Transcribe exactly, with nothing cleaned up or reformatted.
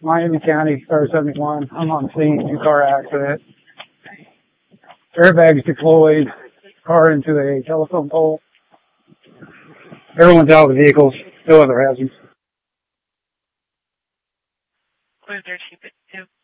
Miami County, Star seventy-one. I'm on scene, two-car accident. Airbags deployed, car into a telephone pole. Everyone's out of the vehicles, no other hazards. Clear thirteen fifty-two.